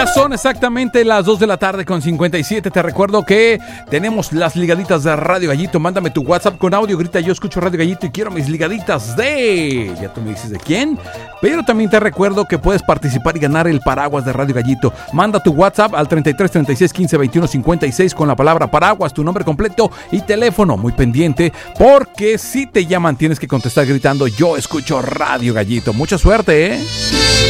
Son exactamente las 2 de la tarde con 57. Te recuerdo que tenemos las ligaditas de Radio Gallito. Mándame tu WhatsApp con audio, grita yo escucho Radio Gallito y quiero mis ligaditas de... Ya tú me dices de quién. Pero también te recuerdo que puedes participar y ganar el paraguas de Radio Gallito. Manda tu WhatsApp al 33 36 15 21 56 con la palabra paraguas, tu nombre completo y teléfono. Muy pendiente porque si te llaman tienes que contestar gritando yo escucho Radio Gallito. Mucha suerte, ¿eh?